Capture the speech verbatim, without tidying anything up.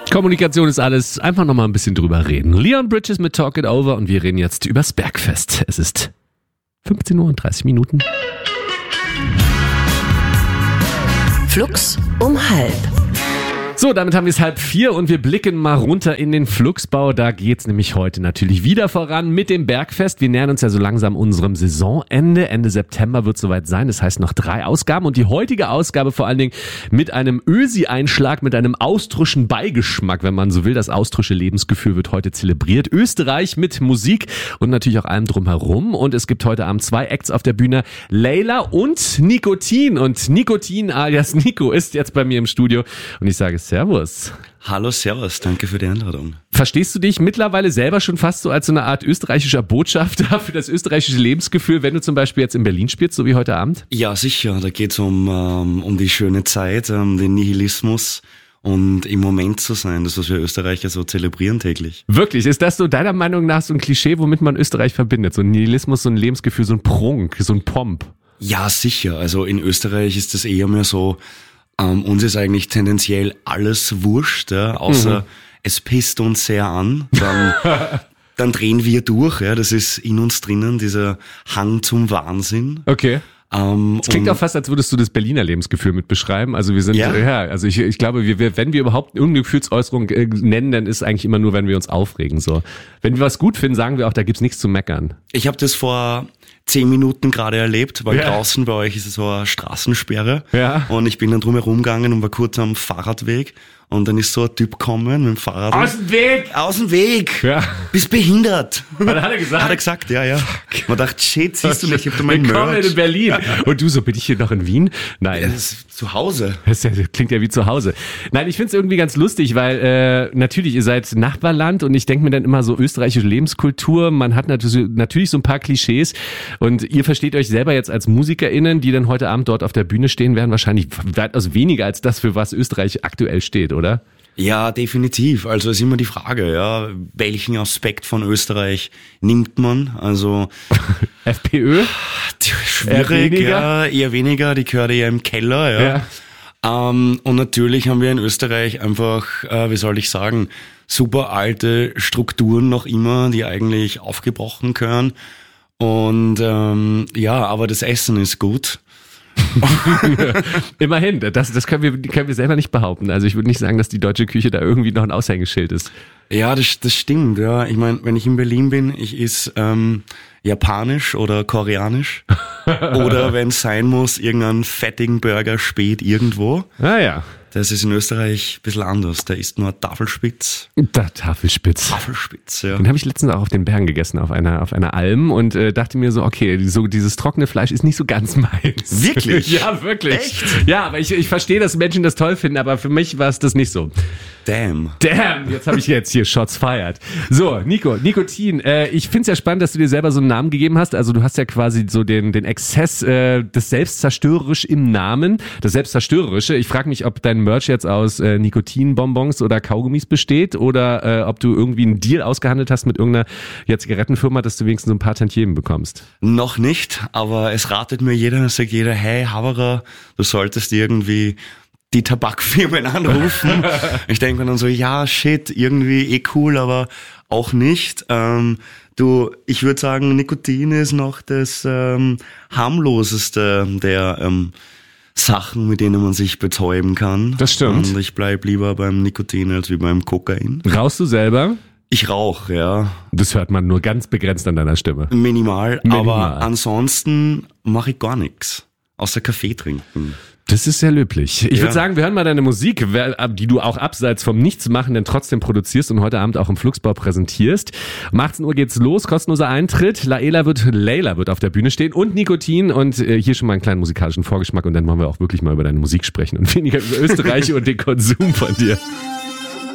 Kommunikation ist alles. Einfach nochmal ein bisschen drüber reden. Leon Bridges mit Talk It Over und wir reden jetzt übers Bergfest. Es ist fünfzehn Uhr und dreißig Minuten. Flux um halb. So, damit haben wir es halb vier und wir blicken mal runter in den Flugsbau. Da geht's nämlich heute natürlich wieder voran mit dem Bergfest. Wir nähern uns ja so langsam unserem Saisonende. Ende September wird soweit sein. Das heißt noch drei Ausgaben und die heutige Ausgabe vor allen Dingen mit einem Ösi-Einschlag, mit einem austrischen Beigeschmack, wenn man so will. Das austrische Lebensgefühl wird heute zelebriert. Österreich mit Musik und natürlich auch allem drumherum. Und es gibt heute Abend zwei Acts auf der Bühne. Layla und Nikotin. Und Nikotin alias Nico ist jetzt bei mir im Studio und ich sage Servus. Hallo, servus, danke für die Einladung. Verstehst du dich mittlerweile selber schon fast so als so eine Art österreichischer Botschafter für das österreichische Lebensgefühl, wenn du zum Beispiel jetzt in Berlin spielst, so wie heute Abend? Ja, sicher, da geht's um, ähm, um die schöne Zeit, um den Nihilismus und im Moment zu sein, das, was wir Österreicher so zelebrieren täglich. Wirklich, ist das so deiner Meinung nach so ein Klischee, womit man Österreich verbindet? So ein Nihilismus, so ein Lebensgefühl, so ein Prunk, so ein Pomp? Ja, sicher, also in Österreich ist das eher mehr so, Ähm, uns ist eigentlich tendenziell alles wurscht, ja, außer mhm. es pisst uns sehr an, dann, dann drehen wir durch, ja, das ist in uns drinnen, dieser Hang zum Wahnsinn. Okay. Ähm, es klingt auch fast, als würdest du das Berliner Lebensgefühl mit beschreiben. Also wir sind, ja, ja also ich, ich glaube, wir, wir, wenn wir überhaupt irgendeine Gefühlsäußerung äh, nennen, dann ist es eigentlich immer nur, wenn wir uns aufregen. So, wenn wir was gut finden, sagen wir auch, da gibt's nichts zu meckern. Ich habe das vor zehn Minuten gerade erlebt, weil ja. draußen bei euch ist es so eine Straßensperre. Ja. Und ich bin dann drum herum gegangen und war kurz am Fahrradweg. Und dann ist so ein Typ gekommen mit dem Fahrrad. Aus dem Weg! Aus dem Weg! Ja. Bist behindert! Was hat er gesagt? Hat er gesagt, ja, ja. Man dachte, shit, siehst du nicht, ich hab da mein Merch. Willkommen in Berlin. Und du so, bin ich hier noch in Wien? Nein. Ja, das ist zu Hause. Das klingt ja wie zu Hause. Nein, ich find's irgendwie ganz lustig, weil äh, natürlich, ihr seid Nachbarland und ich denke mir dann immer so österreichische Lebenskultur, man hat natürlich, natürlich so ein paar Klischees und ihr versteht euch selber jetzt als MusikerInnen, die dann heute Abend dort auf der Bühne stehen, werden wahrscheinlich weitaus weniger als das, für was Österreich aktuell steht, oder? Ja, definitiv. Also ist immer die Frage, ja, welchen Aspekt von Österreich nimmt man? Also FPÖ? Schwierig, eher weniger, ja, eher weniger. Die gehört eher im Keller, ja. ja. Ähm, und natürlich haben wir in Österreich einfach, äh, wie soll ich sagen, super alte Strukturen noch immer, die eigentlich aufgebrochen gehören. Und ähm, ja, aber das Essen ist gut. Immerhin, das, das können wir, können wir selber nicht behaupten. Also ich würde nicht sagen, dass die deutsche Küche da irgendwie noch ein Aushängeschild ist. Ja, das, das stimmt. Ja, ich meine, wenn ich in Berlin bin, ich esse ähm, japanisch oder koreanisch oder wenn es sein muss, irgendeinen fettigen Burger spät irgendwo. Ah ja. Das ist in Österreich ein bisschen anders. Da isst nur Tafelspitz. Da, Tafelspitz. Tafelspitz, ja. Den habe ich letztens auch auf den Bergen gegessen, auf einer, auf einer Alm und äh, dachte mir so, okay, so dieses trockene Fleisch ist nicht so ganz meins. Wirklich? Ja, wirklich. Echt? Ja, aber ich, ich verstehe, dass Menschen das toll finden, aber für mich war es das nicht so. Damn. Damn, jetzt habe ich jetzt hier Shots fired. So, Nico, Nikotin, äh, ich find's ja spannend, dass du dir selber so einen Namen gegeben hast. Also du hast ja quasi so den, den Exzess äh, des Selbstzerstörerisch im Namen, das Selbstzerstörerische. Ich frage mich, ob dein Merch jetzt aus äh, Nikotinbonbons oder Kaugummis besteht oder äh, ob du irgendwie einen Deal ausgehandelt hast mit irgendeiner ja, Zigarettenfirma, dass du wenigstens so ein paar Tantiemen bekommst. Noch nicht, aber es ratet mir jeder, es sagt jeder, hey Haberer, du solltest irgendwie die Tabakfirmen anrufen. Ich denke mir dann so, ja, shit, irgendwie eh cool, aber auch nicht. Ähm, du, ich würde sagen, Nikotin ist noch das ähm, harmloseste der ähm, Sachen, mit denen man sich betäuben kann. Das stimmt. Und ich bleib lieber beim Nikotin als wie beim Kokain. Rauchst du selber? Ich rauche, ja. Das hört man nur ganz begrenzt an deiner Stimme. Minimal, Minimal. aber ansonsten mache ich gar nichts, außer Kaffee trinken. Das ist sehr löblich. Ich ja. würde sagen, wir hören mal deine Musik, die du auch abseits vom Nichtsmachen denn trotzdem produzierst und heute Abend auch im Flugsbau präsentierst. Um achtzehn Uhr geht's los, kostenloser Eintritt. Layla wird, Layla wird auf der Bühne stehen und Nikotin und äh, hier schon mal einen kleinen musikalischen Vorgeschmack und dann wollen wir auch wirklich mal über deine Musik sprechen und weniger über Österreich und den Konsum von dir.